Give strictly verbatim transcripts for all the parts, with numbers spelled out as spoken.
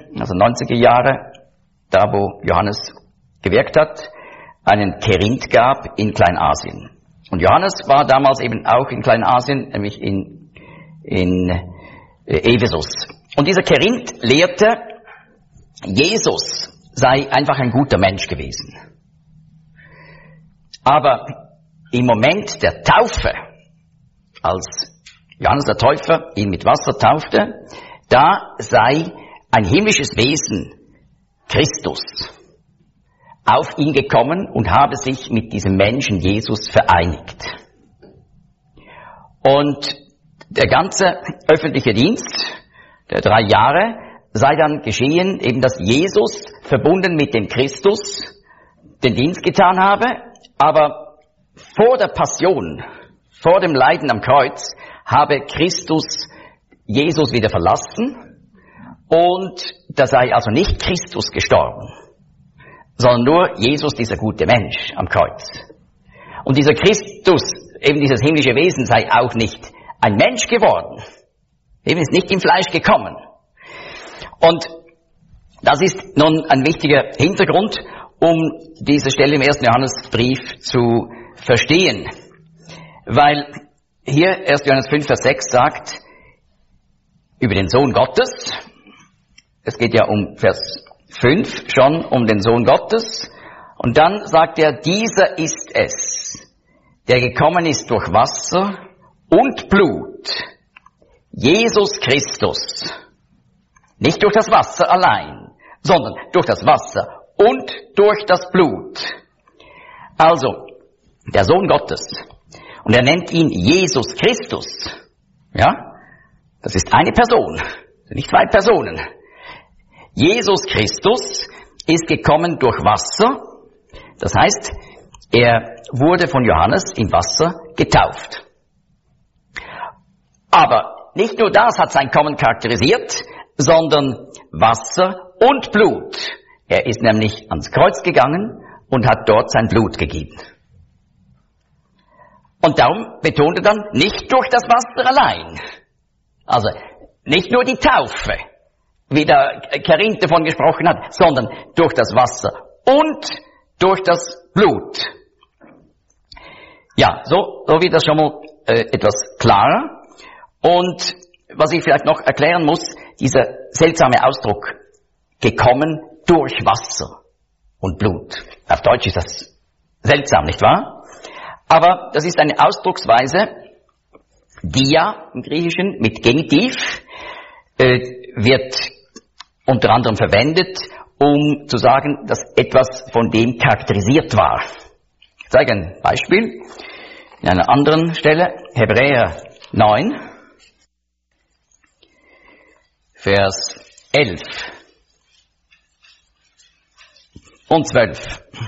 also neunziger Jahre, da wo Johannes gewirkt hat, einen Korinth gab in Kleinasien. Und Johannes war damals eben auch in Kleinasien, nämlich in, in äh, Ephesus. Und dieser Korinth lehrte, Jesus sei einfach ein guter Mensch gewesen. Aber im Moment der Taufe, als Johannes der Täufer ihn mit Wasser taufte, da sei ein himmlisches Wesen, Christus, auf ihn gekommen und habe sich mit diesem Menschen Jesus vereinigt. Und der ganze öffentliche Dienst der drei Jahre sei dann geschehen, eben dass Jesus verbunden mit dem Christus den Dienst getan habe, aber vor der Passion, vor dem Leiden am Kreuz, habe Christus Jesus wieder verlassen und da sei also nicht Christus gestorben, sondern nur Jesus, dieser gute Mensch am Kreuz. Und dieser Christus, eben dieses himmlische Wesen, sei auch nicht ein Mensch geworden. Eben ist nicht im Fleisch gekommen. Und das ist nun ein wichtiger Hintergrund, um diese Stelle im ersten Johannesbrief zu verstehen. Weil hier erster Johannes fünf, Vers sechs sagt, über den Sohn Gottes, es geht ja um Vers fünf schon, um den Sohn Gottes, und dann sagt er, dieser ist es, der gekommen ist durch Wasser und Blut, Jesus Christus, nicht durch das Wasser allein, sondern durch das Wasser und durch das Blut. Also, der Sohn Gottes, und er nennt ihn Jesus Christus, ja, das ist eine Person, nicht zwei Personen. Jesus Christus ist gekommen durch Wasser, das heißt, er wurde von Johannes im Wasser getauft. Aber nicht nur das hat sein Kommen charakterisiert, sondern Wasser und Blut. Er ist nämlich ans Kreuz gegangen und hat dort sein Blut gegeben. Und darum betont er dann, nicht durch das Wasser allein. Also nicht nur die Taufe, wie der Korinth davon gesprochen hat, sondern durch das Wasser und durch das Blut. Ja, so, so wird das schon mal äh, etwas klarer. Und was ich vielleicht noch erklären muss, dieser seltsame Ausdruck, gekommen durch Wasser und Blut. Auf Deutsch ist das seltsam, nicht wahr? Aber das ist eine Ausdrucksweise, die ja im Griechischen mit Genitiv äh, wird unter anderem verwendet, um zu sagen, dass etwas von dem charakterisiert war. Ich zeige ein Beispiel. In einer anderen Stelle, Hebräer neun, Vers elf und zwölf.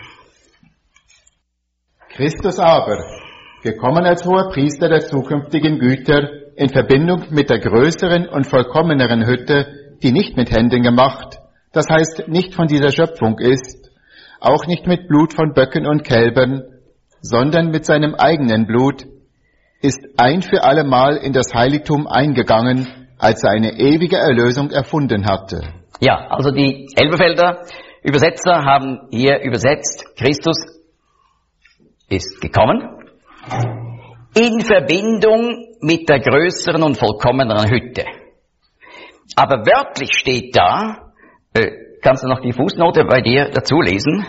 Christus aber, gekommen als hoher Priester der zukünftigen Güter, in Verbindung mit der größeren und vollkommeneren Hütte, die nicht mit Händen gemacht, das heißt nicht von dieser Schöpfung ist, auch nicht mit Blut von Böcken und Kälbern, sondern mit seinem eigenen Blut, ist ein für allemal in das Heiligtum eingegangen, als er eine ewige Erlösung erfunden hatte. Ja, also die Elberfelder Übersetzer haben hier übersetzt, Christus ist gekommen in Verbindung mit der größeren und vollkommeneren Hütte. Aber wörtlich steht da, äh, kannst du noch die Fußnote bei dir dazu lesen?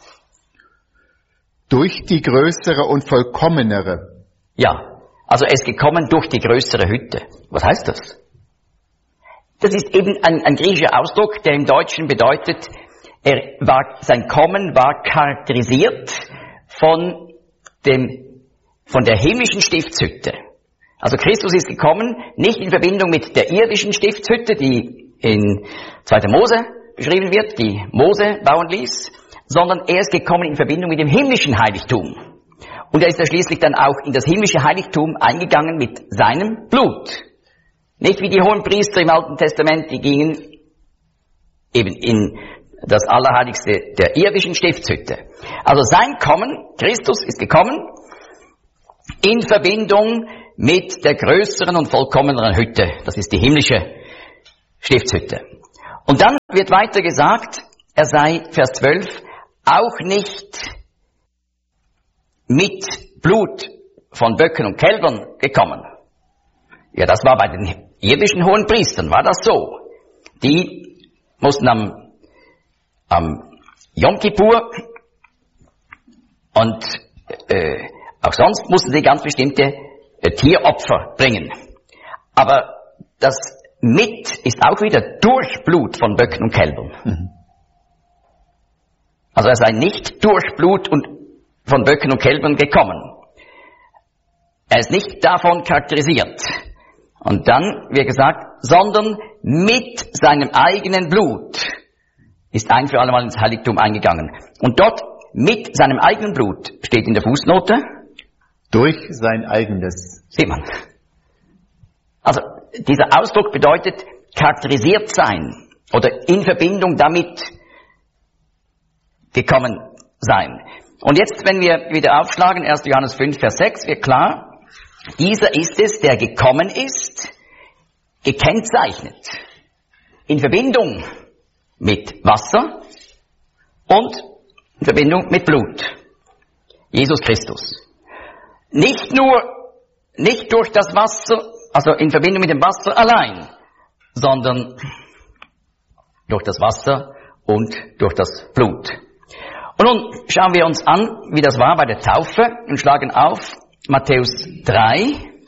Durch die größere und vollkommenere. Ja, also er ist gekommen durch die größere Hütte. Was heißt das? Das ist eben ein, ein griechischer Ausdruck, der im Deutschen bedeutet, er war, sein Kommen war charakterisiert von dem, von der himmlischen Stiftshütte. Also Christus ist gekommen, nicht in Verbindung mit der irdischen Stiftshütte, die in zweiter Mose beschrieben wird, die Mose bauen ließ, sondern er ist gekommen in Verbindung mit dem himmlischen Heiligtum. Und er ist ja schließlich dann auch in das himmlische Heiligtum eingegangen mit seinem Blut. Nicht wie die Hohenpriester im Alten Testament, die gingen eben in das Allerheiligste der irdischen Stiftshütte. Also sein Kommen, Christus ist gekommen, in Verbindung mit der größeren und vollkommeneren Hütte. Das ist die himmlische Stiftshütte. Und dann wird weiter gesagt, er sei, Vers zwölf, auch nicht mit Blut von Böcken und Kälbern gekommen. Ja, das war bei den irdischen hohen Priestern, war das so. Die mussten am, am Yom Kippur und äh, auch sonst mussten sie ganz bestimmte äh, Tieropfer bringen. Aber das mit ist auch wieder durch Blut von Böcken und Kälbern. Mhm. Also er sei nicht durch Blut und von Böcken und Kälbern gekommen. Er ist nicht davon charakterisiert. Und dann wird gesagt, sondern mit seinem eigenen Blut ist ein für alle Mal ins Heiligtum eingegangen. Und dort mit seinem eigenen Blut steht in der Fußnote. Durch sein eigenes. Sieht man. Also dieser Ausdruck bedeutet charakterisiert sein oder in Verbindung damit gekommen sein. Und jetzt, wenn wir wieder aufschlagen, erster Johannes fünf, Vers sechs, wird klar, dieser ist es, der gekommen ist, gekennzeichnet, in Verbindung mit Wasser und in Verbindung mit Blut. Jesus Christus. Nicht nur, nicht durch das Wasser, also in Verbindung mit dem Wasser allein, sondern durch das Wasser und durch das Blut. Und nun schauen wir uns an, wie das war bei der Taufe und schlagen auf Matthäus drei.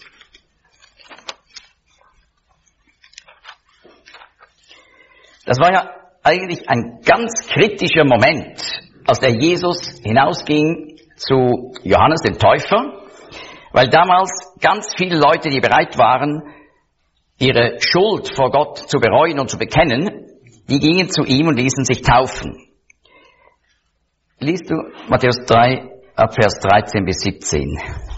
Das war ja eigentlich ein ganz kritischer Moment, als der Jesus hinausging zu Johannes dem Täufer, weil damals ganz viele Leute, die bereit waren, ihre Schuld vor Gott zu bereuen und zu bekennen, die gingen zu ihm und ließen sich taufen. Liest du Matthäus drei, ab Vers dreizehn bis siebzehn.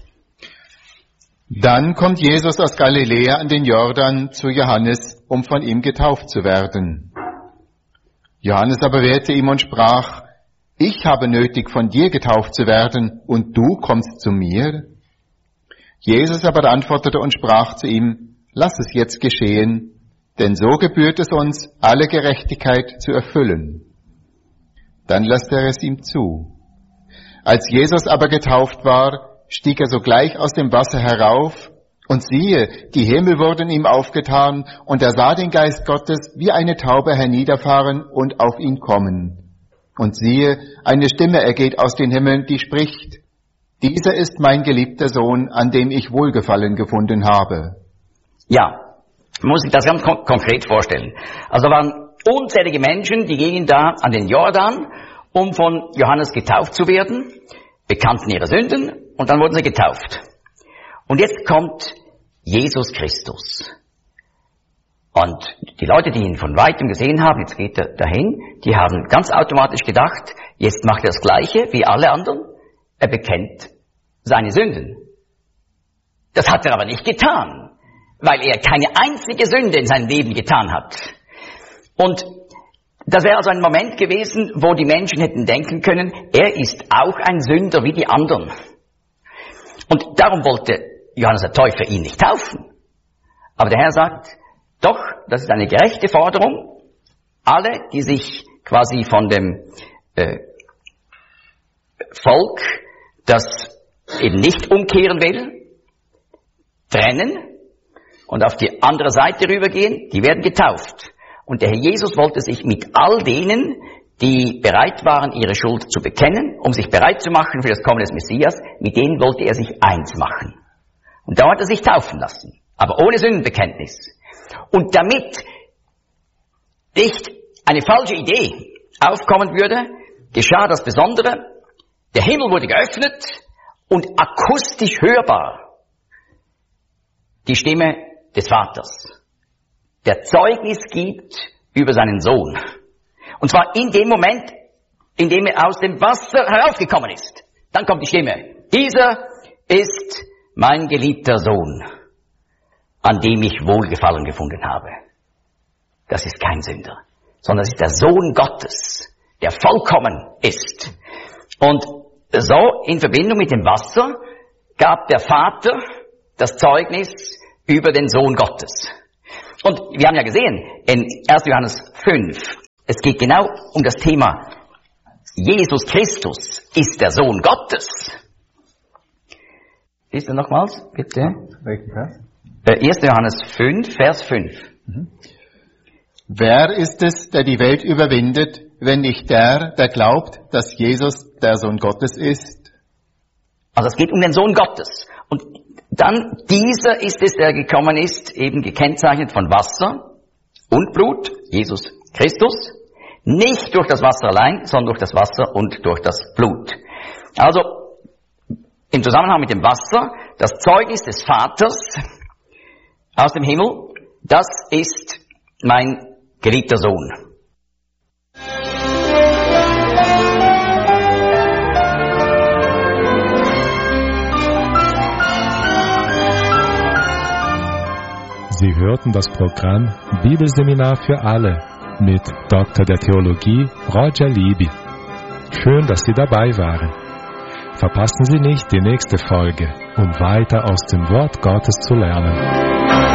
Dann kommt Jesus aus Galiläa an den Jordan zu Johannes, um von ihm getauft zu werden. Johannes aber wehrte ihm und sprach, ich habe nötig, von dir getauft zu werden, und du kommst zu mir? Jesus aber antwortete und sprach zu ihm, lass es jetzt geschehen, denn so gebührt es uns, alle Gerechtigkeit zu erfüllen. Dann lässt er es ihm zu. Als Jesus aber getauft war, stieg er sogleich aus dem Wasser herauf, und siehe, die Himmel wurden ihm aufgetan, und er sah den Geist Gottes wie eine Taube herniederfahren und auf ihn kommen. Und siehe, eine Stimme ergeht aus den Himmeln, die spricht, dieser ist mein geliebter Sohn, an dem ich Wohlgefallen gefunden habe. Ja, man muss sich das ganz kon- konkret vorstellen. Also waren unzählige Menschen, die gingen da an den Jordan, um von Johannes getauft zu werden, bekannten ihre Sünden und dann wurden sie getauft. Und jetzt kommt Jesus Christus. Und die Leute, die ihn von Weitem gesehen haben, jetzt geht er dahin, die haben ganz automatisch gedacht, jetzt macht er das Gleiche wie alle anderen, er bekennt seine Sünden. Das hat er aber nicht getan, weil er keine einzige Sünde in seinem Leben getan hat. Und das wäre also ein Moment gewesen, wo die Menschen hätten denken können, er ist auch ein Sünder wie die anderen. Und darum wollte Johannes der Täufer ihn nicht taufen. Aber der Herr sagt, doch, das ist eine gerechte Forderung. Alle, die sich quasi von dem äh, Volk, das eben nicht umkehren will, trennen und auf die andere Seite rübergehen, die werden getauft. Und der Herr Jesus wollte sich mit all denen, die bereit waren, ihre Schuld zu bekennen, um sich bereit zu machen für das Kommen des Messias, mit denen wollte er sich eins machen. Und da hat er sich taufen lassen, aber ohne Sündenbekenntnis. Und damit nicht eine falsche Idee aufkommen würde, geschah das Besondere, der Himmel wurde geöffnet und akustisch hörbar die Stimme des Vaters, der Zeugnis gibt über seinen Sohn. Und zwar in dem Moment, in dem er aus dem Wasser heraufgekommen ist. Dann kommt die Stimme. Dieser ist mein geliebter Sohn, an dem ich Wohlgefallen gefunden habe. Das ist kein Sünder, sondern das ist der Sohn Gottes, der vollkommen ist. Und so in Verbindung mit dem Wasser gab der Vater das Zeugnis über den Sohn Gottes. Und wir haben ja gesehen, in erster Johannes fünf, es geht genau um das Thema, Jesus Christus ist der Sohn Gottes. Liest du nochmals, bitte? Welchen Vers? erster Johannes fünf, Vers fünf. Mhm. Wer ist es, der die Welt überwindet, wenn nicht der, der glaubt, dass Jesus der Sohn Gottes ist? Also es geht um den Sohn Gottes. Und dann dieser ist es, der gekommen ist, eben gekennzeichnet von Wasser und Blut, Jesus Christus. Nicht durch das Wasser allein, sondern durch das Wasser und durch das Blut. Also im Zusammenhang mit dem Wasser, das Zeugnis des Vaters aus dem Himmel, das ist mein geliebter Sohn. Sie hörten das Programm Bibelseminar für alle mit Doktor der Theologie Roger Libby. Schön, dass Sie dabei waren. Verpassen Sie nicht die nächste Folge, um weiter aus dem Wort Gottes zu lernen.